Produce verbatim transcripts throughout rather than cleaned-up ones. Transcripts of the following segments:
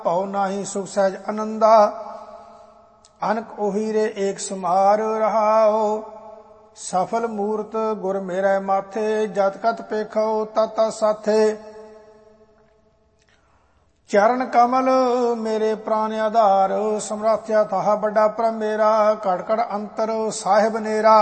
ਭਉ ਨਾਹੀ ਸੁਖ ਸਹਿਜ ਆਨੰਦਾ। ਅਨਕ ਉਹੀ ਰੇ ਏਕ ਸਮਾਰ ਰਹਾਓ। ਸਫਲ ਮੂਰਤ ਗੁਰ ਮੇਰੇ ਮਾਥੇ। ਜਤ ਕਤ ਪੇਖੋ ਤਤ ਤਤ ਸਾਥੇ। ਚਰਨ ਕਮਲ ਮੇਰੇ ਪ੍ਰਾਨ ਆਧਾਰ। ਸਮਰਾਥਿਆ ਤਾਹਾ ਵੱਡਾ ਪ੍ਰਭ ਮੇਰਾ। ਘੜ ਘੜ ਅੰਤਰ ਸਾਹਿਬ ਨੇਰਾ।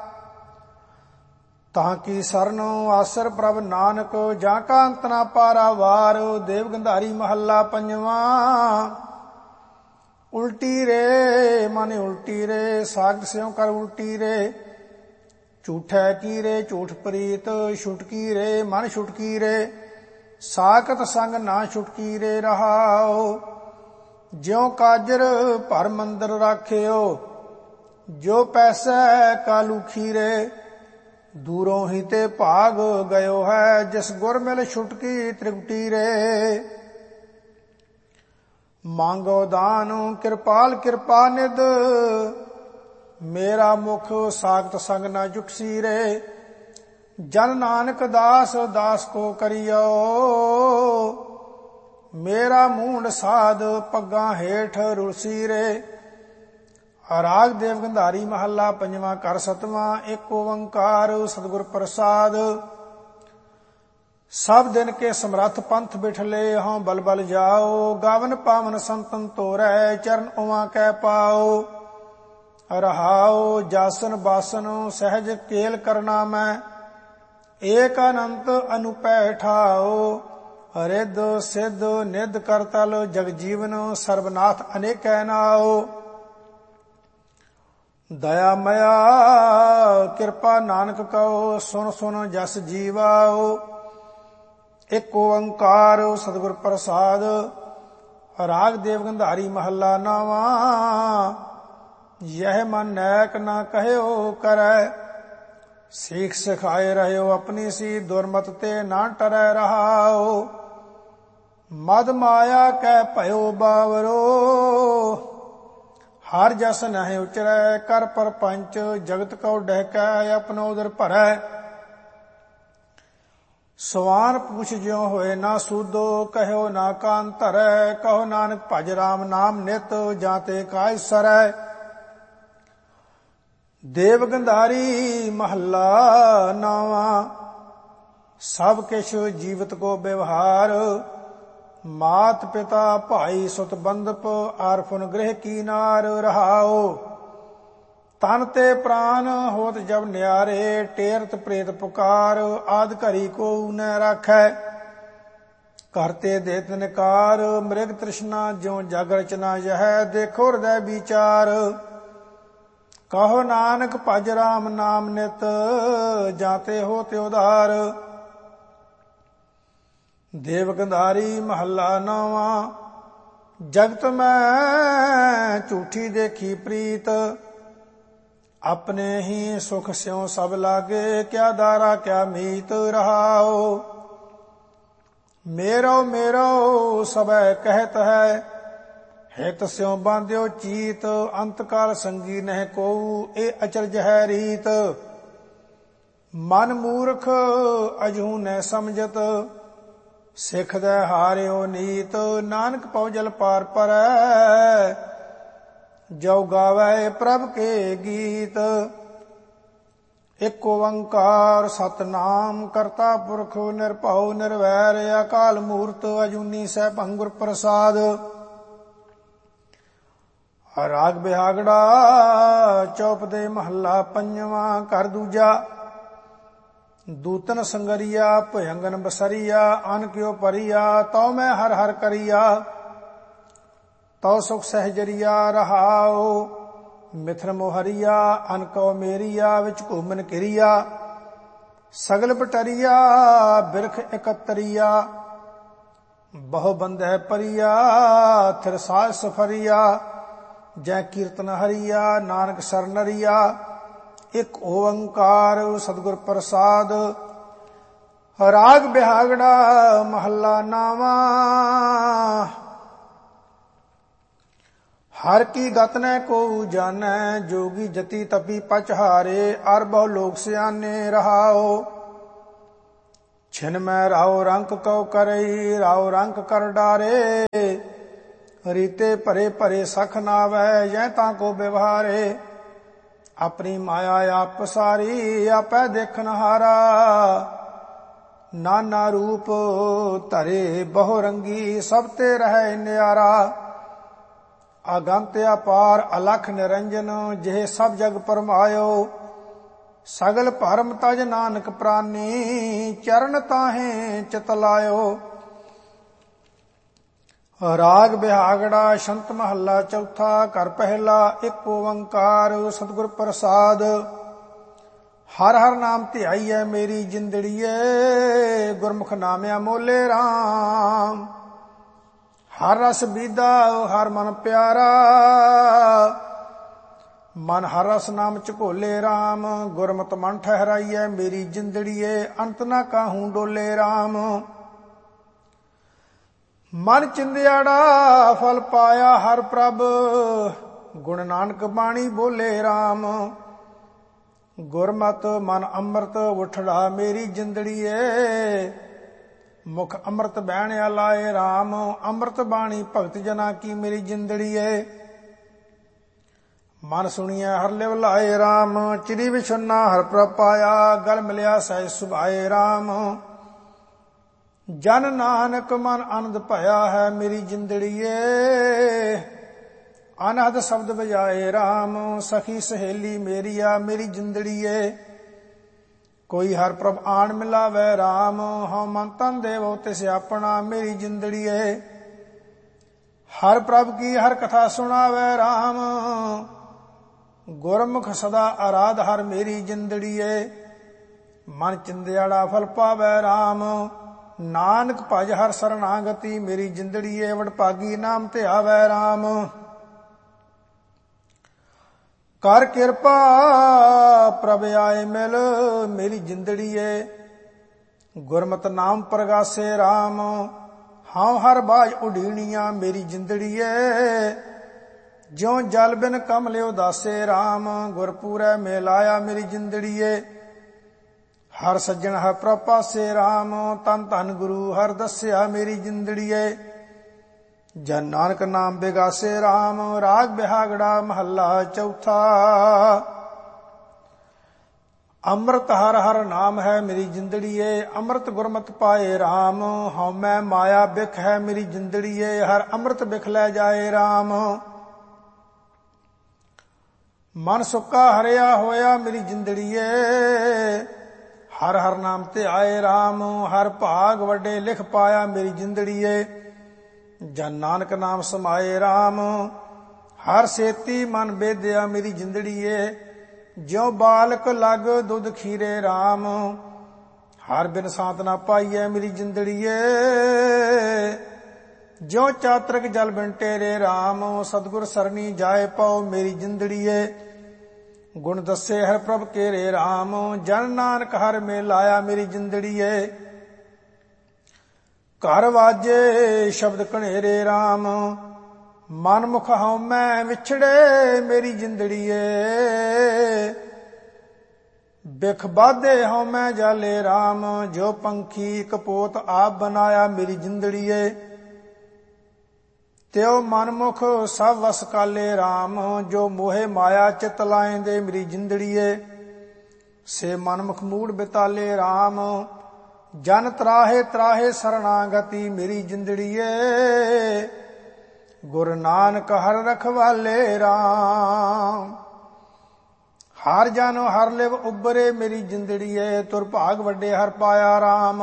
ਤਾਂ ਕੀ ਸਰਨ ਆਸਰ ਪ੍ਰਭ ਨਾਨਕ। ਜਾਂ ਕਾ ਅੰਤ ਨਾ ਪਾਰਾਵਾਰ। ਦੇਵ ਗੰਧਾਰੀ ਮਹੱਲਾ ਪੰਜਵਾਂ। ਉਲਟੀ ਰੇ ਮਨ ਉਲਟੀ ਰੇ। ਸਾਗਤ ਸਿਉ ਕਰ ਉਲਟੀ ਰੇ। ਝੂਠੈ ਕੀ ਰੇ ਝੂਠ ਪ੍ਰੀਤ। ਛੁਟਕੀ ਰੇ ਮਨ ਛੁਟਕੀ ਰੇ। ਸਾਕਤ ਸੰਗ ਨਾ ਛੁਟਕੀ ਰੇ ਰਹਾਓ। ਜਿਉ ਕਾਜਰ ਭਰ ਮੰਦਰ ਰਾਖਿਓ। ਜੋ ਪੈਸੈ ਕਾਲੂ ਖੀਰੇ। ਦੂਰੋਂ ਹੀ ਤੇ ਭਾਗ ਗਇਓ ਹੈ। ਜਿਸ ਗੁਰ ਮਿਲ ਛੁਟਕੀ ਤ੍ਰਿਗਟੀ ਰੇ। ਮੰਗੋ ਦਾਨ ਕਿਰਪਾਲ ਕਿਰਪਾ ਨਿਧ। ਮੇਰਾ ਮੁਖ ਸਾਖਤ ਸੰਗ ਨਾ ਜੁਟਸੀ ਰੇ। ਜਨ ਨਾਨਕ ਦਾਸ ਦਾਸ ਕੋ ਕਰਿਓ। ਮੇਰਾ ਮੂੰਡ ਸਾਧ ਪੱਗਾਂ ਹੇਠ ਰੁਲਸੀ ਰੇ। ਰਾਗ ਦੇਵ ਗੰਧਾਰੀ ਮਹੱਲਾ ਪੰਜਵਾਂ। ਘਰ ਸਤਵਾਂ। ਏਕ ਓੰਕਾਰ ਸਤਿਗੁਰ ਪ੍ਰਸਾਦ। ਸਭ ਦਿਨ ਕੇ ਸਮਰੱਥ ਪੰਥ ਬਿਠਲੇ। ਹਉ ਬਲ ਬਲ ਜਾਓ। ਗਾਵਨ ਪਾਵਨ ਸੰਤਨ ਤੋਰੈ। ਚਰਨ ਉਵਾਂ ਕੈ ਪਾਓ। ਰਹਾਓ ਜਾਸਨ ਬਾਸਨ ਸਹਿਜ ਕੇਲ ਕਰਨਾ ਮੈਂ। ਏਕ ਅਨੰਤ ਅਨੁਪੈ ਠਾਓ। ਰਿੱਧ ਸਿੱਧ ਨਿੱਧ ਕਰਤਲ ਜਗ ਜੀਵਨ। ਸਰਬਨਾਥ ਅਨੇਕੈ ਨਾਉ। ਦਇਆ ਮਇਆ ਕਿਰਪਾ ਨਾਨਕ ਕਉ। ਸੁਨ ਸੁਨ ਜਸ ਜੀਵਾਓ। ਏਕ ਓੰਕਾਰ ਸਤਿਗੁਰ ਪ੍ਰਸਾਦ। ਰਾਗ ਦੇਵ ਗੰਧਾਰੀ ਮਹੱਲਾ ਨਾਵਾਂ। ਯਹ ਮਨ ਨੈਕ ਨਾ ਕਹਿਓ ਕਰੈ। ਸੀਖ ਸਿਖਾਏ ਰਹਿਓ ਆਪਣੀ ਸੀ। ਦੁਰਮਤ ਤੇ ਨਾ ਟਰੈ ਰਹਾਓ। ਮਦ ਮਾਇਆ ਕੈ ਭਇਓ ਬਾਵਰੋ। ਹਰ ਜਸ ਨਹਿ ਉਚਰੈ। ਕਰ ਪਰਪੰਚ ਜਗਤ ਕਉ ਡਹਿਕੈ। ਆਪਣੋ ਉਦਰ ਭਰੈ। ਸਵਾਨ ਪੁੱਛ ਜਿਉ ਹੋਏ ਨਾ ਸੂਦੋ। ਕਹਿਓ ਨਾ ਕਾਨ ਧਰੈ। ਕਹੋ ਨਾਨਕ ਭਜ ਰਾਮ ਨਾਮ ਨਿਤ। ਜਾਂ ਤੇ ਕਾਇ ਸਰੈ। ਦੇਵ ਗੰਧਾਰੀ ਮਹੱਲਾ ਨਾਵਾਂ। ਸਭ ਕਿਛ ਜੀਵਤ ਕੋ ਵਿਵਹਾਰ। ਮਾਤ ਪਿਤਾ ਭਾਈ ਸੁਤ ਬੰਧਪ। ਆਰਫੁਨ ਗ੍ਰਹਿ ਕੀ ਨਾਰ ਰਹਾਓ। ਤਨ ਤੇ ਪ੍ਰਾਨ ਹੋਤ ਜਬ ਨਿਆਰੇ। ਟੇਰਤ ਪ੍ਰੇਤ ਪੁਕਾਰ। ਆਦ ਘਰੀ ਕੋ ਨ ਰਾਖੈ। ਕਰਤੇ ਦੇਤ ਨਿਕਾਰ। ਮ੍ਰਿਗ ਤ੍ਰਿਸ਼ਨਾ ਜਿਉ ਜਗ ਰਚਨਾ ਯਹ। ਦੇਖੋ ਹਿਰਦੈ ਵਿਚਾਰ। ਕਹੋ ਨਾਨਕ ਭਜ ਰਾਮ ਨਾਮ ਨਿਤ। ਜਾਂ ਤੇ ਹੋ ਤੇ ਉਧਾਰ। ਦੇਵ ਗੰਧਾਰੀ ਮਹੱਲਾ ਨਾਵਾਂ। ਜਗਤ ਮੈਂ ਝੂਠੀ ਦੇਖੀ ਪ੍ਰੀਤ। ਆਪਣੇ ਹੀ ਸੁਖ ਸਿਉ ਸਭ ਲਾਗੇ। ਕਿਆ ਦਾਰਾ ਕਿਆ ਮੀਤ ਰਹਾਓ। ਮੇਰੋ ਮੇਰੋ ਸਭੈ ਕਹਿਤ ਹੈ। ਹਿਤ ਸਿਉ ਬਾਂਧਿਓ ਚੀਤ। ਅੰਤ ਕਾਲ ਸੰਗੀ ਨਹਿ ਕੋਊ। ਇਹ ਅਚਰਜ ਹੈ ਰੀਤ। ਮਨ ਮੂਰਖ ਅਜੂ ਨਹਿ ਸਮਝਤ। ਸਿੱਖਦੈ ਹਾਰਿਓ ਨੀਤ। ਨਾਨਕ ਪਉ ਜਲ ਪਾਰ ਪਰੈ। ਜੋ ਗਾਵੈ ਪ੍ਰਭ ਕੇ ਗੀਤ। ਏਕ ਓੰਕਾਰ ਸਤਿਨਾਮ ਕਰਤਾ ਪੁਰਖ ਨਿਰਭਉ ਨਿਰਵੈਰ। ਅਕਾਲ ਮੂਰਤ ਅਜੂਨੀ ਸੈਭੰ ਗੁਰ ਪ੍ਰਸਾਦ। ਰਾਗ ਬਿਹਾਗੜਾ ਚੌਪਦੇ ਮਹੱਲਾ ਪੰਜਵਾਂ। ਘਰ ਦੂਜਾ। ਦੂਤਨ ਸੰਗਰੀਆ ਭਯੰਗਨ ਬਸਰੀਆ। ਅਨ ਕਿਉ ਪਰੀਆ ਤਉ ਮੈਂ ਹਰ ਹਰ ਕਰੀਆ। ਤਉ ਸੁਖ ਸਹਿਜਰੀਆ ਰਹਾਓ। ਮਿਥਨ ਮੋਹਰੀਆ ਅਨ ਕਉ ਮੇਰੀਆ। ਵਿੱਚ ਘੂਮਨ ਕਿਰੀਆ। ਸਗਲ ਪਟਰੀਆ ਬਿਰਖ ਇਕਤਰੀਆ। ਬਹੁ ਬੰਧੈ ਪਰੀਆ ਥਿਰ ਸਾਜ ਸਫਰੀਆ। ਜੈ ਕੀਰਤਨ ਹਰੀਆ ਨਾਨਕ ਸਰਨਰੀਆ। ਇਕ ਓੰਕਾਰ ਸਤਿਗੁਰ ਪ੍ਰਸਾਦ। ਰਾਗ ਬਿਹਾਗੜਾ ਮਹੱਲਾ ਨਾਵਾਂ। ਹਰ ਕੀ ਗਤ ਨੈ ਕੋ ਜਾਣੈ। ਜੋਗੀ ਜਤੀ ਤਪੀ ਪਚਹਾਰੇ। ਅਰ ਬਹੁ ਲੋਕ ਸਿਆਨੇ ਰਹਾਓ। ਛਿਨ ਮੈਂ ਰਾਉ ਰੰਕ ਕਉ ਕਰਈ। ਰਾਉ ਰੰਕ ਕਰ ਡਾਰੇ। ਰੀਤੇ ਭਰੇ ਭਰੇ ਸਖ ਨਾਵੈ ਜੈ ਤਾਂ ਕੋ ਵਿਵਹਾਰੇ। ਆਪਣੀ ਮਾਇਆ ਆਪ ਸਾਰੀ ਆਪੈ ਦੇਖਨ ਹਾਰਾ। ਨਾਨਾ ਰੂਪ ਧਰੇ ਬਹੁ ਰੰਗੀ ਸਭ ਤੇ ਰਹਿ ਨਿਆਰਾ। ਅਗੰਤ ਅਪਾਰ ਅਲਖ ਨਿਰੰਜਨ ਜਿਹ ਸਭ ਜਗ ਪਰਮਾਇਓ। ਸਗਲ ਭਰਮ ਤਜ ਨਾਨਕ ਪ੍ਰਾਨੀ ਚਰਨ ਤਾਹੇ ਚਿਤ ਲਾਇਓ। ਰਾਗ ਬਿਹਾਗੜਾ ਸ਼ੰਤ ਮਹੱਲਾ ਚੌਥਾ। ਘਰ ਪਹਿਲਾ ਇੱਕ ਓੰਕਾਰ ਸਤਿਗੁਰ ਪ੍ਰਸਾਦ। ਹਰ ਹਰ ਨਾਮ ਧਿਆਈਐ ਮੇਰੀ ਜਿੰਦੜੀਏ। ਗੁਰਮੁਖ ਨਾਮਿਆ ਮੋਲੇ ਰਾਮ। ਹਰ ਰਸ ਬੀਦਾ ਹਰ ਮਨ ਪਿਆਰਾ। ਮਨ ਹਰ ਰਸ ਨਾਮ ਝਕੋਲੇ ਰਾਮ। ਗੁਰਮਤਿ ਮਨ ਠਹਿਰਾਈਐ ਮੇਰੀ ਜਿੰਦੜੀਏ। ਅੰਤ ਨਾ ਕਾਹੂ ਡੋਲੇ ਰਾਮ। ਮਨ ਚਿੰਦਿਆੜਾ ਫਲ ਪਾਇਆ ਹਰ ਪ੍ਰਭ। ਗੁਣ ਨਾਨਕ ਬਾਣੀ ਬੋਲੇ ਰਾਮ। ਗੁਰਮਤਿ ਮਨ ਅੰਮ੍ਰਿਤ ਉਠੜਾ ਮੇਰੀ ਜਿੰਦੜੀਏ। ਮੁਖ ਅੰਮ੍ਰਿਤ ਬਹਿਣਿਆ ਲਾਏ ਰਾਮ। ਅੰਮ੍ਰਿਤ ਬਾਣੀ ਭਗਤ ਜਨਾ ਕੀ ਮੇਰੀ ਜਿੰਦੜੀਏ। ਮਨ ਸੁਣੀਐ ਹਰ ਲਿਵ ਲਾਏ ਰਾਮ। ਚਿਰੀ ਵਿਛੁੰਨਾ ਹਰ ਪ੍ਰਭ ਪਾਇਆ। ਗਲ ਮਿਲਿਆ ਸਹਿਜ ਸੁਭਾਏ ਰਾਮ। ਜਨ ਨਾਨਕ ਮਨ ਆਨੰਦ ਭਇਆ ਹੈ ਮੇਰੀ ਜਿੰਦੜੀਏ। ਅਨਹਦ ਸ਼ਬਦ ਵਜਾਏ ਰਾਮ। ਸਖੀ ਸਹੇਲੀ ਮੇਰੀਆ ਮੇਰੀ ਜਿੰਦੜੀਏ। ਕੋਈ ਹਰ ਪ੍ਰਭ ਆਣ ਮਿਲਾਵੇ ਰਾਮ। ਹਉ ਮਨ ਤਨ ਦੇਵੋ ਤਿਸ ਆਪਣਾ ਮੇਰੀ ਜਿੰਦੜੀਏ। ਹਰ ਪ੍ਰਭ ਕੀ ਹਰ ਕਥਾ ਸੁਣਾਵੇ ਰਾਮ। ਗੁਰਮੁਖ ਸਦਾ ਆਰਾਧ ਹਰ ਮੇਰੀ ਜਿੰਦੜੀਏ। ਮਨ ਚਿੰਦਿਆੜਾ ਫਲ ਪਾਵੇ ਰਾਮ। ਨਾਨਕ ਭਜ ਹਰ ਸਰਣਾਗਤੀ ਮੇਰੀ ਜਿੰਦੜੀਏ। ਵਡਭਾਗੀ ਨਾਮ ਧਿਆਵੈ ਰਾਮ। ਕਰ ਕਿਰਪਾ ਪ੍ਰਭ ਆਏ ਮਿਲ ਮੇਰੀ ਜਿੰਦੜੀਏ। ਗੁਰਮਤਿ ਨਾਮ ਪ੍ਰਗਾਸੇ ਰਾਮ। ਹਉ ਹਰ ਬਾਝ ਉਡੀਣੀਆਂ ਮੇਰੀ ਜਿੰਦੜੀਏ। ਜਿਉ ਜਲ ਬਿਨ ਕਮਲਿ ਉਦਾਸੇ ਰਾਮ। ਗੁਰਪੂਰੈ ਮੇਲ ਆਇਆ ਮੇਰੀ ਜਿੰਦੜੀਏ। ਹਰ ਸੱਜਣ ਹੈ ਪ੍ਰਭ ਪਾਸੇ ਰਾਮ। ਤਨ ਧਨ ਗੁਰੂ ਹਰ ਦੱਸਿਆ ਮੇਰੀ ਜਿੰਦੜੀਏ। ਜਨ ਨਾਨਕ ਨਾਮ ਬਿਗਾਸੇ ਰਾਮ। ਰਾਗ ਬਿਹਾਗੜਾ ਮਹੱਲਾ ਚੌਥਾ। ਅੰਮ੍ਰਿਤ ਹਰ ਹਰ ਨਾਮ ਹੈ ਮੇਰੀ ਜਿੰਦੜੀਏ। ਅੰਮ੍ਰਿਤ ਗੁਰਮਤਿ ਪਾਏ ਰਾਮ। ਹਉਮੈ ਮਾਇਆ ਬਿਖ ਹੈ ਮੇਰੀ ਜਿੰਦੜੀਏ। ਹਰ ਅੰਮ੍ਰਿਤ ਬਿਖ ਲੈ ਜਾਏ ਰਾਮ। ਮਨ ਸੁੱਕਾ ਹਰਿਆ ਹੋਇਆ ਮੇਰੀ ਜਿੰਦੜੀਏ। ਹਰ ਹਰ ਨਾਮ ਧਿਆਏ ਰਾਮ। ਹਰ ਭਾਗ ਵੱਡੇ ਲਿਖ ਪਾਇਆ ਮੇਰੀ ਜਿੰਦੜੀਏ। ਜਨ ਨਾਨਕ ਨਾਮ ਸਮਾਏ ਰਾਮ। ਹਰ ਸੇਤੀ ਮਨ ਬੇਦਿਆ ਮੇਰੀ ਜਿੰਦੜੀਏ। ਜਿਉ ਬਾਲਕ ਲਗ ਦੁੱਧ ਖੀਰੇ ਰਾਮ। ਹਰ ਬਿਨ ਸਾਤ ਨਾ ਪਾਈਐ ਮੇਰੀ ਜਿੰਦੜੀਏ। ਜਿਉ ਚਾਤਰਕ ਜਲ ਬਿਨ ਟੇਰੇ ਰਾਮ। ਸਤਿਗੁਰ ਸਰਣੀ ਜਾਏ ਪਾਉ ਮੇਰੀ ਜਿੰਦੜੀਏ। ਗੁਣ ਦੱਸੇ ਹਰ ਪ੍ਰਭ ਕੇਰੇ ਰਾਮ। ਜਨ ਨਾਨਕ ਹਰ ਮੇਲ ਆਇਆ ਮੇਰੀ ਜਿੰਦੜੀਏ। ਘਰ ਵਾਜੇ ਸ਼ਬਦ ਕਣੇਰੇ ਰਾਮ। ਮਨ ਮੁਖ ਹਉਮੈ ਵਿਛੜੇ ਮੇਰੀ ਜਿੰਦੜੀਏ। ਬਿਖ ਬਾਧੇ ਹਉਮੈ ਜਾਲੇ ਰਾਮ। ਜੋ ਪੰਖੀ ਕਪੋਤ ਆਪ ਬਨਾਇਆ ਮੇਰੀ ਜਿੰਦੜੀਏ। ਤਿਉ ਮਨਮੁਖ ਸਭ ਵਸ ਕਾਲੇ ਰਾਮ। ਜੋ ਮੋਹਿ ਮਾਇਆ ਚਿਤ ਲਾਇਂਦੇ ਮੇਰੀ ਜਿੰਦੜੀਏ। ਸੇ ਮਨਮੁਖ ਮੂੜ ਬਿਤਾਲੇ ਰਾਮ। ਜਨ ਤਰਾਹੇ ਤਰਾਹੇ ਸਰਣਾਗਤੀ ਮੇਰੀ ਜਿੰਦੜੀਏ। ਗੁਰ ਨਾਨਕ ਹਰ ਰਖਵਾਲੇ ਰਾਮ। ਹਰ ਜਨ ਹਰ ਲਿਵ ਉਬਰੇ ਮੇਰੀ ਜਿੰਦੜੀਏ। ਤੁਰ ਭਾਗ ਵੱਡੇ ਹਰ ਪਾਇਆ ਰਾਮ।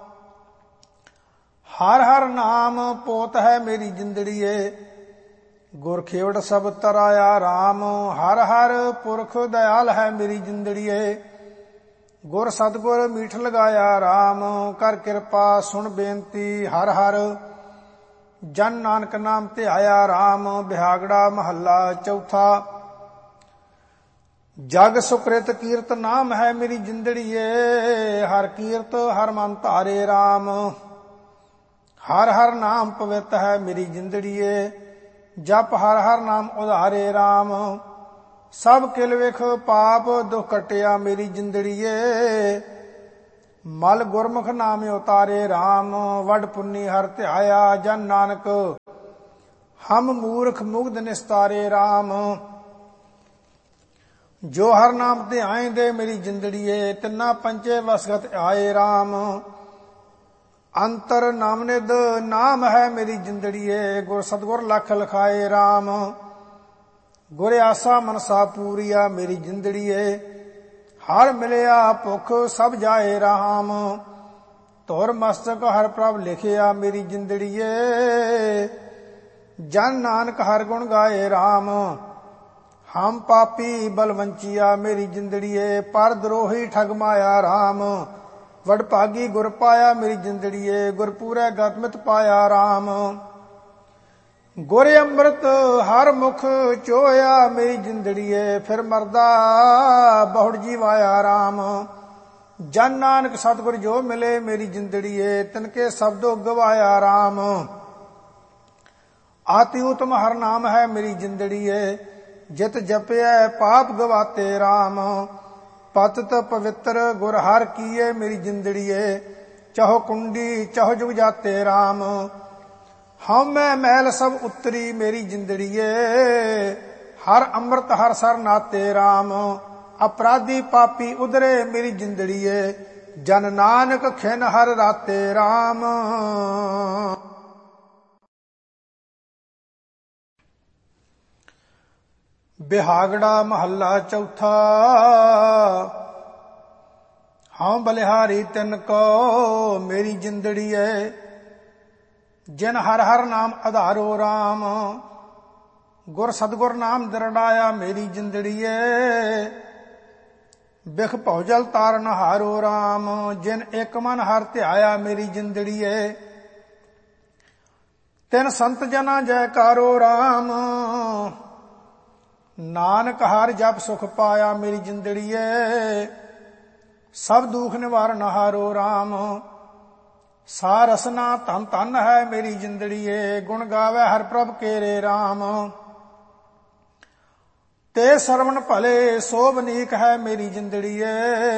ਹਰ ਹਰ ਨਾਮ ਪੋਤ ਹੈ ਮੇਰੀ ਜਿੰਦੜੀਏ। ਗੁਰ ਖੇਵੜ ਸਭ ਤਰਾਇਆ ਰਾਮ। ਹਰ ਹਰ ਪੁਰਖ ਦਇਆਲ ਹੈ ਮੇਰੀ ਜਿੰਦੜੀਏ। ਗੁਰ ਸਤਿਗੁਰ ਮੀਠ ਲਗਾਇਆ ਰਾਮ। ਕਰ ਕਿਰਪਾ ਸੁਣ ਬੇਨਤੀ ਹਰ ਹਰ। ਜਨ ਨਾਨਕ ਨਾਮ ਧਿਆਇਆ ਰਾਮ। ਬਿਹਾਗੜਾ ਮਹੱਲਾ ਚੌਥਾ। ਜਗ ਸੁਕ੍ਰਿਤ ਕੀਰਤ ਨਾਮ ਹੈ ਮੇਰੀ ਜਿੰਦੜੀਏ। ਹਰ ਕੀਰਤ ਹਰ ਮਨ ਧਾਰੇ ਰਾਮ। ਹਰ ਹਰ ਨਾਮ ਪਵਿੱਤ ਹੈ ਮੇਰੀ ਜਿੰਦੜੀਏ। ਜਪ ਹਰ ਹਰ ਨਾਮ ਉਧਾਰੇ ਰਾਮ। ਸਭ ਕਿਲ ਵਿਖ ਪਾਪ ਦੁਖ ਕਟਿਆ ਮੇਰੀ ਜਿੰਦੜੀਏ। ਮਲ ਗੁਰਮੁਖ ਨਾਮ ਉਤਾਰੇ ਰਾਮ। ਵੱਡ ਪੁੰਨੀ ਹਰ ਧਿਆਇਆ। ਜਨ ਨਾਨਕ ਹਮ ਮੂਰਖ ਮੁਗਧ ਨਿਸਤਾਰੇ ਰਾਮ। ਜੋ ਹਰ ਨਾਮ ਤੇ ਆਏਂਦੇ ਮੇਰੀ ਜਿੰਦੜੀਏ, ਤਿੰਨਾ ਪੰਚੇ ਵਸਗਤ ਆਏ ਰਾਮ। ਅੰਤਰ ਨਾਮ ਨਿਧ ਨਾਮ ਹੈ ਮੇਰੀ ਜਿੰਦੜੀਏ, ਗੁਰ ਸਤਗੁਰ ਲਖ ਲਖਾਏ ਰਾਮ। ਗੁਰ ਆਸਾ ਮਨਸਾ ਪੂਰੀਆ ਮੇਰੀ ਜਿੰਦੜੀਏ, ਹਰ ਮਿਲਿਆ ਭੁਖ ਸਭ ਜਾਏ ਰਾਮ। ਧੁਰ ਮਸਤਕ ਹਰ ਪ੍ਰਭ ਲਿਖਿਆ ਮੇਰੀ ਜਿੰਦੜੀਏ, ਜਨ ਨਾਨਕ ਹਰ ਗੁਣ ਗਾਏ ਰਾਮ। ਹਮ ਪਾਪੀ ਬਲਵੰਚੀਆ ਮੇਰੀ ਜਿੰਦੜੀਏ, ਪਰ ਦਰੋਹੀ ਠਗ ਮਾਇਆ ਰਾਮ। ਵਡਭਾਗੀ ਗੁਰ ਪਾਇਆ ਮੇਰੀ ਜਿੰਦੜੀਏ, ਗੁਰ ਪੂਰੈ ਗਤਮਿਤ ਪਾਇਆ ਰਾਮ। ਗੁਰ ਅੰਮ੍ਰਿਤ ਹਰ ਮੁਖ ਚੋਇਆ ਮੇਰੀ ਜਿੰਦੜੀਏ, ਫਿਰ ਮਰਦਾ ਬਹੁੜ ਜੀਵਾਇਆ ਰਾਮ। ਜਨ ਨਾਨਕ ਸਤਿਗੁਰ ਜੋ ਮਿਲੇ ਮੇਰੀ ਜਿੰਦੜੀਏ, ਤਿਨਕੇ ਸ਼ਬਦੋ ਗਵਾਇਆ ਰਾਮ। ਆਤਿ ਉਤਮ ਹਰ ਨਾਮ ਹੈ ਮੇਰੀ ਜਿੰਦੜੀਏ, ਜਿਤ ਜਪਿਐ ਪਾਪ ਗਵਾਤੇ ਰਾਮ। ਪਤਿਤ ਪਵਿੱਤਰ ਗੁਰ ਹਰ ਕੀਏ ਮੇਰੀ ਜਿੰਦੜੀਏ, ਚਹੁ ਕੁੰਡੀ ਚਹੁ ਜੁਗ ਜਾਤੇ ਰਾਮ। ਹਉਮੈ ਮੈਲ ਸਭ ਉਤਰੀ ਮੇਰੀ ਜਿੰਦੜੀਏ, ਹਰ ਅੰਮ੍ਰਿਤ ਹਰ ਸਰ ਨਾਤੇ ਰਾਮ। ਅਪਰਾਧੀ ਪਾਪੀ ਉਧਰੇ ਮੇਰੀ ਜਿੰਦੜੀਏ, ਜਨ ਨਾਨਕ ਖਿਨ ਹਰ ਰਾਤੇ ਰਾਮ। ਬਿਹਾਗੜਾ ਮਹੱਲਾ ਚੌਥਾ। ਹਉ ਬਲਿਹਾਰੀ ਤਿਨ ਕੋ ਮੇਰੀ ਜਿੰਦੜੀਏ, ਜਿਨ ਹਰ ਹਰ ਨਾਮ ਆਧਾਰੋ ਰਾਮ। ਗੁਰ ਸਤਗੁਰ ਨਾਮ ਦਰੜਾਇਆ ਮੇਰੀ ਜਿੰਦੜੀਏ, ਬਿਖ ਭਉਜਲ ਤਾਰਨ ਹਾਰੋ ਰਾਮ। ਜਿਨ ਇੱਕ ਮਨ ਹਰ ਧਿਆਇਆ ਮੇਰੀ ਜਿੰਦੜੀਏ, ਤਿਨ ਸੰਤ ਜਨਾ ਜੈਕਾਰੋ ਰਾਮ। ਨਾਨਕ ਹਰ ਜਪ ਸੁਖ ਪਾਇਆ ਮੇਰੀ ਜਿੰਦੜੀਏ, ਸਭ ਦੁਖ ਨਿਵਾਰਨ ਹਾਰੋ ਰਾਮ। ਸਾ ਰਸਨਾ ਧਨ ਧਨ ਹੈ ਮੇਰੀ ਜਿੰਦੜੀਏ, ਗੁਣ ਗਾਵੇ ਹਰ ਪ੍ਰਭ ਕੇਰੇ ਰਾਮ। ਤੇ ਸਰਵਣ ਭਲੇ ਸੋਭਨੀਕ ਹੈ ਮੇਰੀ ਜਿੰਦੜੀਏ,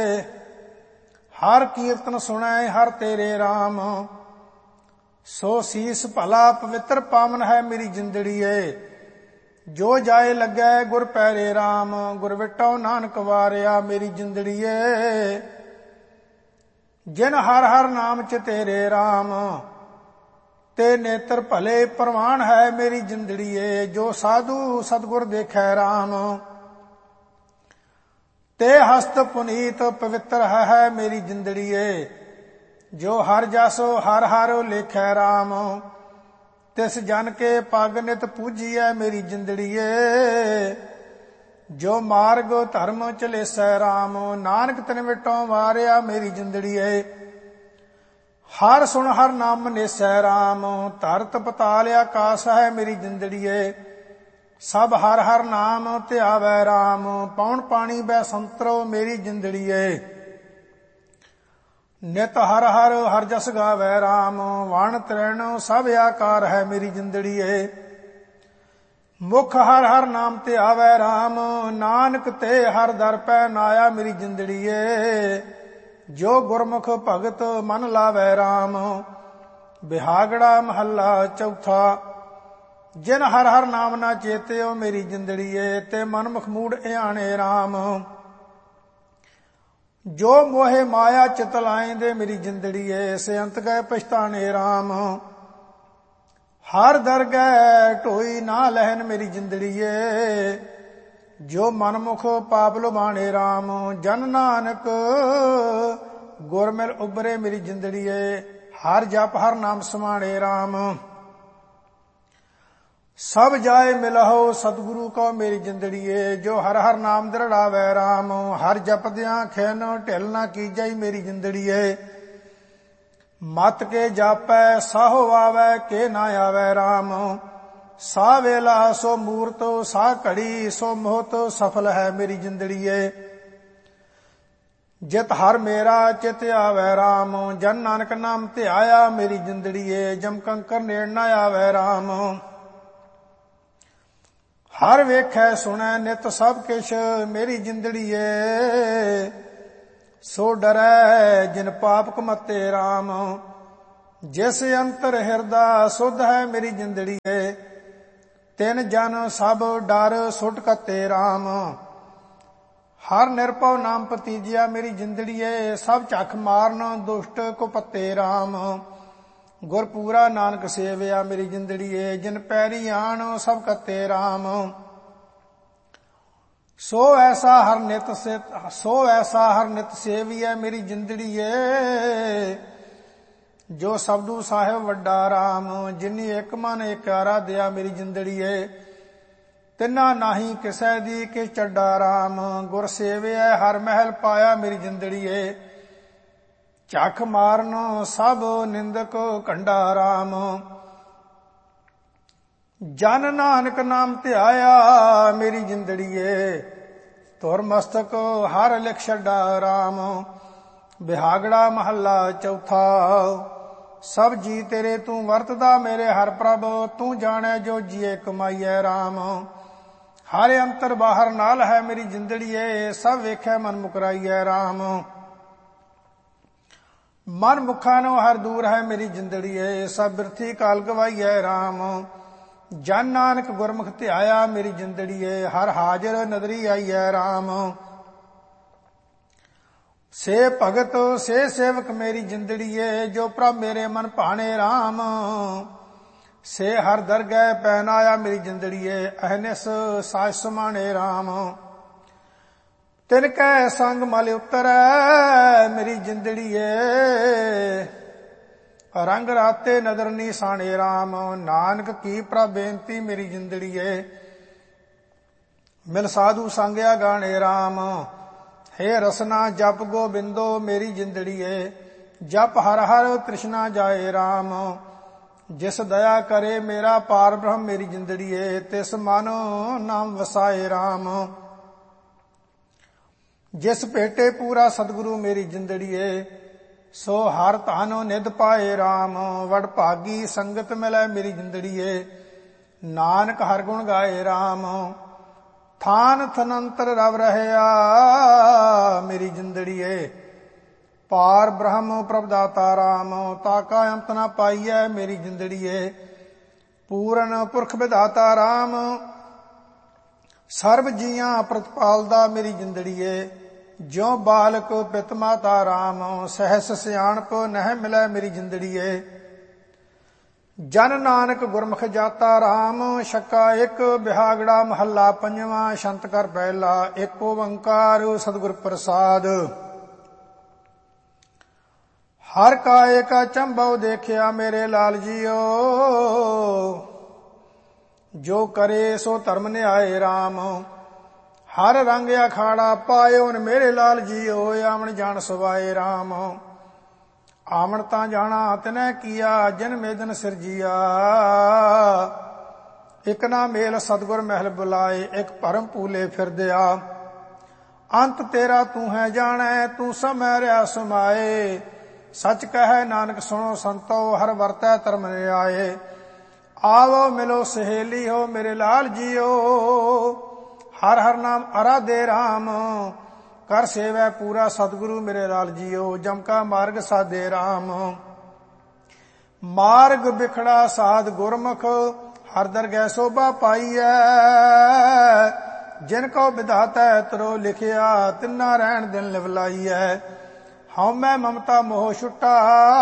ਹਰ ਕੀਰਤਨ ਸੁਣੈ ਹਰ ਤੇਰੇ ਰਾਮ। ਸੋ ਸੀਸ ਭਲਾ ਪਵਿੱਤਰ ਪਾਵਨ ਹੈ ਮੇਰੀ ਜਿੰਦੜੀਏ, ਜੋ ਜਾਏ ਲੱਗੈ ਗੁਰ ਪੈਰੇ ਰਾਮ। ਗੁਰ ਵਿਟੋ ਨਾਨਕ ਵਾਰਿਆ ਮੇਰੀ ਜਿੰਦੜੀਏ, ਜਿਨ ਹਰ ਹਰ ਨਾਮ ਚ ਤੇਰੇ ਰਾਮ। ਤੇ ਨੇਤਰ ਭਲੇ ਪ੍ਰਵਾਨ ਹੈ ਮੇਰੀ ਜਿੰਦੜੀਏ, ਜੋ ਸਾਧੂ ਸਤਗੁਰ ਦੇਖੈ ਰਾਮ। ਤੇ ਹਸਤ ਪੁਨੀਤ ਪਵਿੱਤਰ ਹੈ ਮੇਰੀ ਜਿੰਦੜੀਏ, ਜੋ ਹਰ ਜਸੋ ਹਰ ਹਰ ਲੇਖੈ ਰਾਮ। ਤਿਸ ਜਨ ਕੇ ਪਗ ਨਿਤ ਪੂਜੀਐ ਮੇਰੀ ਜਿੰਦੜੀਏ, ਜੋ ਮਾਰਗ ਧਰਮ ਚਲੇਸੈ ਰਾਮ। ਨਾਨਕ ਤਿਨ ਵਿਟੋਂ ਵਾਰਿਆ ਮੇਰੀ ਜਿੰਦੜੀਏ, ਹਰ ਸੁਣ ਹਰ ਨਾਮ ਨੇਸੈ ਰਾਮ। ਧਰਤ ਪਤਾਲ ਆਕਾਸ ਹੈ ਮੇਰੀ ਜਿੰਦੜੀਏ, ਸਭ ਹਰ ਹਰ ਨਾਮ ਧਿਆਵੈ ਰਾਮ। ਪੌਣ ਪਾਣੀ ਬੈ ਸੰਤਰੋ ਮੇਰੀ ਜਿੰਦੜੀਏ, ਨਿਤ ਹਰ ਹਰ ਹਰ ਜਸ ਗਾਵੈ ਰਾਮ। ਵਣ ਤ੍ਰੈਣ ਸਭ ਆਕਾਰ ਹੈ ਮੇਰੀ ਜਿੰਦੜੀਏ, ਮੁਖ ਹਰ ਹਰ ਨਾਮ ਤੇ ਆਵੈ ਰਾਮ। ਨਾਨਕ ਤੇ ਹਰ ਦਰ ਪੈ ਨਾਇਆ ਮੇਰੀ ਜਿੰਦੜੀਏ, ਜੋ ਗੁਰਮੁਖ ਭਗਤ ਮਨ ਲਾਵੈ ਰਾਮ। ਬਿਹਾਗੜਾ ਮਹੱਲਾ ਚੌਥਾ। ਜਿਨ ਹਰ ਹਰ ਨਾਮ ਨਾ ਚੇਤਿਓ ਮੇਰੀ ਜਿੰਦੜੀਏ, ਤੇ ਮਨ ਮੁਖ ਮੂੜ ਇਆਣੇ ਰਾਮ। ਜੋ ਮੋਹਿ ਮਾਇਆ ਚਿਤ ਲਾਏਂਦੇ ਮੇਰੀ ਜਿੰਦੜੀਏ, ਸੇ ਅੰਤ ਗਏ ਪਛਤਾਣੇ ਰਾਮ। ਹਰ ਦਰਗਹਿ ਢੋਈ ਨਾ ਲਹਿਨ ਮੇਰੀ ਜਿੰਦੜੀਏ, ਜੋ ਮਨਮੁਖ ਪਾਪ ਲੁਭਾਣੇ ਰਾਮ। ਜਨ ਨਾਨਕ ਗੁਰ ਮਿਲ ਉਬਰੇ ਮੇਰੀ ਜਿੰਦੜੀਏ, ਹਰ ਜਪ ਹਰ ਨਾਮ ਸਮਾਣੇ ਰਾਮ। ਸਭ ਜਾਏ ਮਿਲਹੁ ਸਤਿਗੁਰੂ ਕੋ ਮੇਰੀ ਜਿੰਦੜੀਏ, ਜੋ ਹਰ ਹਰ ਨਾਮ ਦਰੜਾਵੈ ਰਾਮ। ਹਰ ਜਪਦਿਆਂ ਖਿਨ ਢਿਲ ਨਾ ਕੀਜੈ ਮੇਰੀ ਜਿੰਦੜੀਏ, ਮਤ ਕੇ ਜਾਪੈ ਸਾਹੋ ਆਵੈ ਕੇ ਨਾ ਆਵੈ ਰਾਮ। ਸਾ ਵੇਲਾ ਸੋ ਮੂਰਤ ਸਾ ਘੜੀ ਸੋ ਮੋਹਤ ਸਫਲ ਹੈ ਮੇਰੀ ਜਿੰਦੜੀਏ, ਜਿਤ ਹਰ ਮੇਰਾ ਚਿਤ ਆਵੈ ਰਾਮ। ਜਨ ਨਾਨਕ ਨਾਮ ਧਿਆਇਆ ਮੇਰੀ ਜਿੰਦੜੀਏ, ਜਮ ਕੰਕਰ ਨੇੜ ਨਾ ਆਵੈ ਰਾਮ। ਹਰ ਵੇਖੈ ਸੁਣੈ ਨਿਤ ਸਭ ਕਿਛ ਮੇਰੀ ਜਿੰਦੜੀਏ, ਸੋ ਡਰੈ ਜਿਨ ਪਾਪ ਕਮਤੇ ਰਾਮ। ਜਿਸ ਅੰਤਰ ਹਿਰਦਾ ਸੁਧ ਹੈ ਮੇਰੀ ਜਿੰਦੜੀਏ, ਤਿਨ ਜਨ ਸਭ ਡਰ ਸੁਟ ਕਤੇ ਰਾਮ। ਹਰ ਨਿਰਭਉ ਨਾਮ ਭਤੀਜਿਆ ਮੇਰੀ ਜਿੰਦੜੀਏ, ਸਭ ਝੱਖ ਮਾਰਨ ਦੁਸ਼ਟ ਕੋ ਪੱਤੇ ਰਾਮ। ਗੁਰ ਪੂਰਾ ਨਾਨਕ ਸੇਵਿਆ ਮੇਰੀ ਜਿੰਦੜੀਏ, ਜਿਨ ਪੈਰੀ ਆਣ ਸਭ ਕਤੇ ਰਾਮ। ਸੋ ਐਸਾ ਹਰ ਨਿਤ ਸੋ ਐਸਾ ਹਰ ਨਿਤ ਸੇਵੀਐ ਮੇਰੀ ਜਿੰਦੜੀਏ, ਜੋ ਸਬਦੂ ਸਾਹਿਬ ਵੱਡਾ ਰਾਮ। ਜਿਨੀ ਇੱਕ ਮਨ ਇੱਕ ਆਰਾਧਿਆ ਮੇਰੀ ਜਿੰਦੜੀਏ, ਤਿੰਨਾ ਨਾਹੀ ਕਿਸੈ ਦੀ ਕਿ ਚੱਡਾ ਰਾਮ। ਗੁਰ ਸੇਵਿਐ ਹਰ ਮਹਿਲ ਪਾਇਆ ਮੇਰੀ ਜਿੰਦੜੀਏ, ਝੱਖ ਮਾਰਨ ਸਭ ਨਿੰਦਕ ਕੰਡਾ ਰਾਮ। ਜਨ ਨਾਨਕ ਨਾਮ ਧਿਆਇਆ ਮੇਰੀ ਜਿੰਦੜੀਏ, ਧੁਰ ਮਸਤਕ ਹਰ ਲਿਖ ਛੱਡਾ ਰਾਮ। ਬਿਹਾਗੜਾ ਮਹੱਲਾ ਚੌਥਾ। ਸਭ ਜੀ ਤੇਰੇ ਤੂੰ ਵਰਤਦਾ ਮੇਰੇ ਹਰ ਪ੍ਰਭ, ਤੂੰ ਜਾਣੈ ਜੋ ਜੀਏ ਕਮਾਈਐ ਰਾਮ। ਹਰ ਅੰਤਰ ਬਾਹਰ ਨਾਲ ਹੈ ਮੇਰੀ ਜਿੰਦੜੀਏ, ਸਭ ਵੇਖੈ ਮਨ ਮੁਕਰਾਈਐ ਰਾਮ। ਮਨ ਮੁਖਾਂ ਨੂੰ ਹਰ ਦੂਰ ਹੈ ਮੇਰੀ ਜਿੰਦੜੀਏ, ਸਭ ਬਿਰਥੀ ਕਾਲ ਗਵਾਈਐ ਰਾਮ। ਜਨ ਨਾਨਕ ਗੁਰਮੁਖ ਧਿਆਇਆ ਮੇਰੀ ਜਿੰਦੜੀਏ, ਹਰ ਹਾਜ਼ਰ ਨਦਰੀ ਆਈਐ ਰਾਮ। ਸੇ ਭਗਤ ਸੇ ਸੇਵਕ ਮੇਰੀ ਜਿੰਦੜੀਏ, ਜੋ ਪ੍ਰਭ ਮੇਰੇ ਮਨ ਭਾਣੇ ਰਾਮ। ਸੇ ਹਰ ਦਰਗਹਿ ਪੈਨ ਆਇਆ ਮੇਰੀ ਜਿੰਦੜੀਏ, ਅਹਨਿਸ ਸਾਜ ਸਮਾਣੇ ਰਾਮ। ਤਿਨ ਕੈ ਸੰਗ ਮਲ ਉਤਰੈ ਮੇਰੀ ਜਿੰਦੜੀਏ, ਰੰਗ ਰਾਤੇ ਨਦਰ ਨਿਸ਼ਾਨੇ ਰਾਮ। ਨਾਨਕ ਕੀ ਪ੍ਰਭ ਬੇਨਤੀ ਮੇਰੀ ਜਿੰਦੜੀਏ, ਮਿਲ ਸਾਧੂ ਸੰਗਿਆ ਗਾਣੇ ਰਾਮ। ਹੇ ਰਸਨਾ ਜਪ ਗੋਬਿੰਦੋ ਮੇਰੀ ਜਿੰਦੜੀਏ, ਜਪ ਹਰ ਹਰ ਤ੍ਰਿਸ਼ਨਾ ਜਾਏ ਰਾਮ। ਜਿਸ ਦਇਆ ਕਰੇ ਮੇਰਾ ਪਾਰ ਬ੍ਰਹਮ ਮੇਰੀ ਜਿੰਦੜੀਏ, ਤਿਸ ਮਨ ਨਾਮ ਵਸਾਏ ਰਾਮ। ਜਿਸ ਭੇਟੇ ਪੂਰਾ ਸਤਿਗੁਰੂ ਮੇਰੀ ਜਿੰਦੜੀਏ, ਸੋ ਹਰ ਧਾਨੋ ਨਿਧ ਪਾਏ ਰਾਮ। ਵਡ ਭਾਗੀ ਸੰਗਤ ਮਿਲੈ ਮੇਰੀ ਜਿੰਦੜੀਏ, ਨਾਨਕ ਹਰ ਗੁਣ ਗਾਏ ਰਾਮ। ਥਾਨ ਥਨੰਤਰ ਰਵ ਰਹਿਆ ਮੇਰੀ ਜਿੰਦੜੀਏ, ਪਾਰ ਬ੍ਰਹਮ ਪ੍ਰਭ ਦਾਤਾ ਰਾਮ। ਤਾਕਾ ਅੰਤ ਨਾ ਪਾਈਐ ਮੇਰੀ ਜਿੰਦੜੀਏ, ਪੂਰਨ ਪੁਰਖ ਵਿਧਾਤਾ ਰਾਮ। ਸਰਬ ਜੀਆਂ ਪ੍ਰਤਪਾਲਦਾ ਮੇਰੀ ਜਿੰਦੜੀਏ, ਜਿਉ ਬਾਲਕ ਪਿਤ ਮਾਤਾ ਰਾਮ। ਸਹਿਸ ਸਿਆਣਪ ਨਹਿ ਮਿਲੈ ਮੇਰੀ ਜਿੰਦੜੀਏ, ਜਨ ਨਾਨਕ ਗੁਰਮੁਖ ਜਾਤਾ ਰਾਮ। ਛੱਕਾ ਇੱਕ ਬਿਹਾਗੜਾ ਮਹੱਲਾ ਪੰਜਵਾਂ। ਛੰਤ ਕਰ ਪਹਿਲਾ। ਇੱਕ ਓੰਕਾਰ ਸਤਿਗੁਰ ਪ੍ਰਸਾਦ। ਹਰ ਕਾਏ ਕਾ ਚੰਭਉ ਦੇਖਿਆ ਮੇਰੇ ਲਾਲ ਜੀਓ, ਜੋ ਕਰੇ ਸੋ ਧਰਮ ਨਿਆਏ ਰਾਮ। ਹਰ ਰੰਗ ਅਖਾੜਾ ਪਾਇਓ ਨ ਮੇਰੇ ਲਾਲ ਜੀਓ, ਆਵਣ ਜਾਣ ਸਵਾਏ ਰਾਮ। ਆਵਣ ਤਾਂ ਜਾਣਾ ਤਿਨੈ ਕੀਆ, ਜਿਨ ਮੇਦਨ ਸਿਰਜੀਆ। ਇਕ ਨਾ ਮੇਲ ਸਤਿਗੁਰ ਮਹਿਲ ਬੁਲਾਏ, ਇਕ ਭਰਮ ਭੂਲੇ ਫਿਰਦਿਆ। ਅੰਤ ਤੇਰਾ ਤੂੰ ਹੈ ਜਾਣੈ, ਤੂੰ ਸਮੈ ਰਿਆ ਸਮਾਏ। ਸਚ ਕਹੈ ਨਾਨਕ ਸੁਣੋ ਸੰਤੋ, ਹਰ ਵਰਤੈ ਧਰਮ ਨਿਆਏ। ਆਵੋ ਮਿਲੋ ਸਹੇਲੀ ਹੋ ਮੇਰੇ ਲਾਲ ਜੀਓ, ਹਰ ਹਰ ਨਾਮ ਅਰਾਧੇ ਰਾਮ। ਕਰ ਸੇਵੈ ਪੂਰਾ ਸਤਿਗੁਰੂ ਮੇਰੇ ਲਾਲ ਜੀਓ, ਜਮ ਕਾ ਮਾਰਗ ਸਾਧੇ ਰਾਮ। ਮਾਰਗ ਬਿਖੜਾ ਸਾਧ ਗੁਰਮੁਖ, ਹਰ ਦਰਗਹਿ ਸੋਭਾ ਪਾਈਐ। ਜਿਨ ਕੋ ਵਿਧਾਤੈ ਤਰੋ ਲਿਖਿਆ, ਤਿੰਨਾ ਰਹਿਣ ਦਿਨ ਲਿਵ ਲਾਈਐ। ਹਉਮੈ ਮਮਤਾ ਮੋਹ ਛੁਟਾ,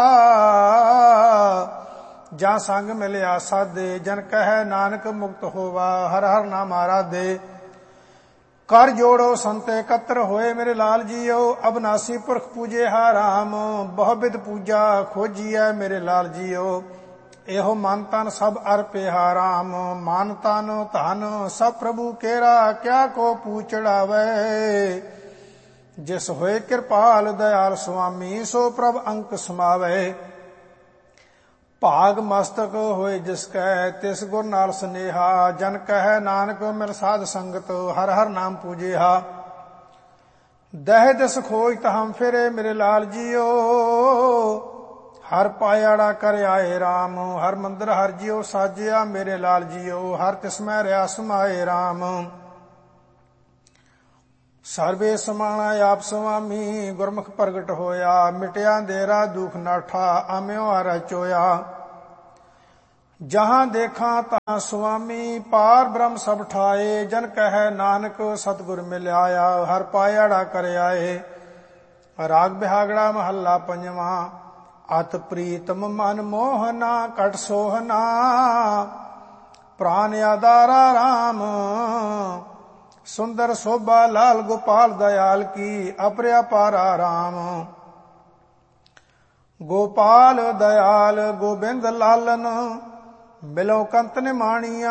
ਜਾਂ ਸੰਗ ਮਿਲਿਆ ਸਾਧੇ। ਜਨ ਕਹੈ ਨਾਨਕ ਮੁਕਤ ਹੋਵਾ, ਹਰ ਹਰ ਨਾਮ ਆਰਾਧੇ। ਕਰ ਜੋੜੋ ਸੰਤ ਇਕੱਤਰ ਹੋਏ ਮੇਰੇ ਲਾਲ ਜੀਓ, ਅਬਨਾਸੀ ਪੁਰਖ ਪੂਜੇ ਹਾ ਰਾਮ। ਬਹੁ ਬਿਧ ਪੂਜਾ ਖੋਜੀਐ ਮੇਰੇ ਲਾਲ ਜੀਓ, ਇਹੋ ਮਨ ਤਨ ਸਭ ਅਰਪੇ ਹਾ ਰਾਮ। ਮਨ ਤਨ ਧਨ ਸਭ ਪ੍ਰਭੂ ਕੇਰਾ, ਕਿਆ ਕੋ ਪੂਛੜਾਵੇ। ਜਿਸ ਹੋਏ ਕਿਰਪਾਲ ਦਇਆਲ ਸੁਆਮੀ, ਸੋ ਪ੍ਰਭ ਅੰਕ ਸਮਾਵੇ। ਭਾਗ ਮਸਤਕ ਹੋਏ ਜਿਸ ਕੈ, ਤਿਸ ਗੁਰ ਨਾਲ ਸਨੇਹਾ। ਜਨ ਕਹੈ ਨਾਨਕ ਮਿਲ ਸਾਧ ਸੰਗਤ, ਹਰ ਹਰ ਨਾਮ ਪੂਜਿਆ। ਦਹਿ ਦਿਸ ਖੋਜ ਤਹਮ ਫਿਰੇ ਮੇਰੇ ਲਾਲ ਜੀਓ, ਹਰ ਪਾਇਆੜਾ ਕਰ ਆਏ ਰਾਮ। ਹਰ ਮੰਦਰ ਹਰ ਜੀਓ ਸਾਜਿਆ ਮੇਰੇ ਲਾਲ ਜੀਓ, ਹਰ ਤਿਸਮੈ ਰਿਆ ਸਮਾਏ ਰਾਮ। ਸਰਬੇ ਸਮਾਣਾ ਆਪ ਸੁਆਮੀ, ਗੁਰਮੁਖ ਪ੍ਰਗਟ ਹੋਇਆ। ਮਿਟਿਆ ਅੰਧੇਰਾ ਦੁਖ ਨਾਠਾ, ਆਮਿਓ ਹਰ ਚੋਇਆ। जहाँ देखा तहाँ सुआमी पार ब्रह्म सब ठाए। जन कहे नानक सतगुर मिल आया हर पायाड़ा कर आए। राग बिहागड़ा महला पंजवा। अत प्रीतम मन मोहना कट सोहना प्राण आधारा राम। सुंदर शोभा लाल गोपाल दयाल की अपरया पारा राम। गोपाल दयाल गोबिंद लालन मिलो कंत निमाणिया।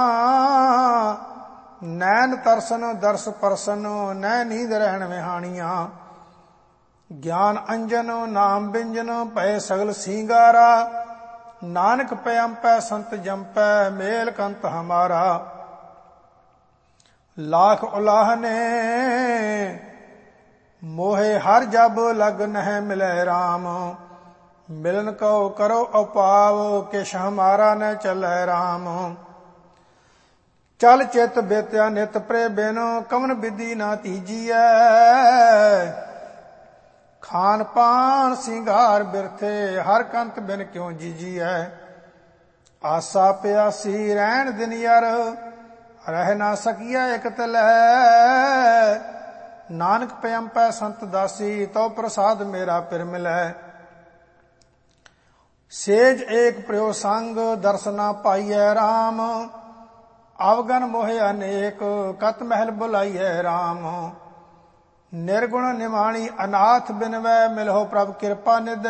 नैन तरसन दर्श परसन नै नींद रहन विहाणिया। ज्ञान अंजन नाम बिंजन पै सगल सिंगारा। नानक पे अंपै संत जंपै मेल कंत हमारा। लाख उलाहने मोहे हर जब लग नह मिलै राम। मिलन को करो उपाव किश हमारा न चलै राम। चल चित बेत्या नित प्रे बिनो कवन विधि ना तीजिए। खान पान सिंगार बिरथे हर कंत बिन क्यों जीजिए। आसा प्यासी रहन दिन यार रह ना सकिया एक तलै। नानक प्यंपै संत दासी तो प्रसाद मेरा पिर मिलै। सेज एक प्रियो संग दर्शना पाइयै राम। अवगन मोहे अनेक कत महल बुलाइयै राम। निर्गुण निमाणी अनाथ बिनवै मिलहो प्रभ कृपा निध।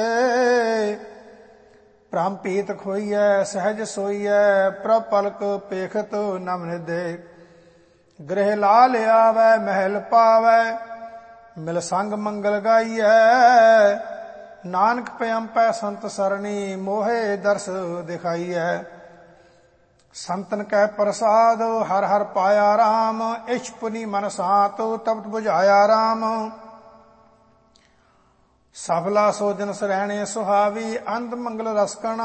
भ्रम पीत खोइयै सहज सोइयै प्रभ पलक पेखत नम निध। गृह लाल आवै महल पावै मिल संग मंगल गाइयै। नानक प्यंपै संत सरणी मोहे दर्श दिखाइयै। संतन कै प्रसाद हर हर पाया राम। इछ पुनि मन सात तपत बुझाया राम। सफला सो दिन सरहणे सुहावी अंत मंगल रसकणा।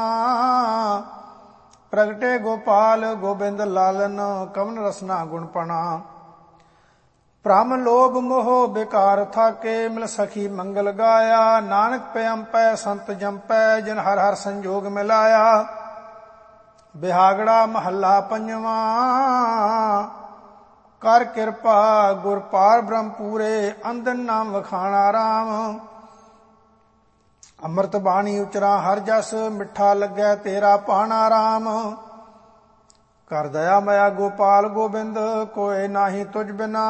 प्रगटे गोपाल गोबिंद लालन कवन रसना गुणपणा। भ्रम लोभ मोह बेकार थाके मिल सखी मंगल गाया। नानक प्यंपै संत जंपै जिन हर हर संजोग मिलाया। बिहागड़ा महला पंजवा। कर कृपा गुर पार ब्रह्म पूरे अंदन नाम वखाना राम। अमृत बाणी उचरा हर जस मिठा लगे तेरा पाना राम। कर दया मया गोपाल गोबिंद कोय नाही तुझ बिना।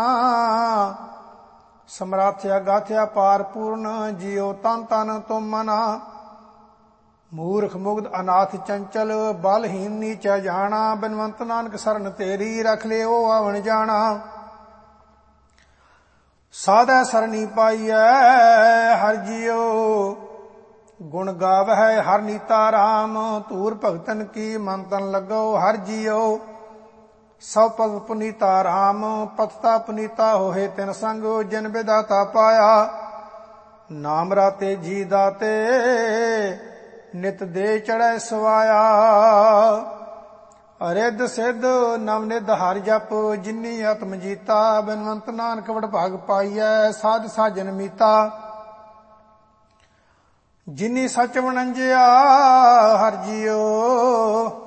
समराथ्या गाथ्या पार पूर्ण जियो तन तन तुम मना। मूर्ख मुग्ध अनाथ चंचल बलहीन नीचा जाना। बिनवंत नानक सरन तेरी रख ले ओ आवन जाना। साधै सरनी पाइयै हर जियो गुण गावै हर नीता राम। धूर भगतन की मन तन लगो हर जियो। सब पद पुनीता राम। पथता पुनीता होए तिन संग जिन विदाता पाया। नाम राते जी दाते नित दे चढ़ै सवाया। रिद सिद्ध नवनिध हर जप जिन्नी आत्म जीता। बिनवंत नानक वड भाग पाइयै साध साजन मीता। जिन्नी सच वणंजिया हर जियो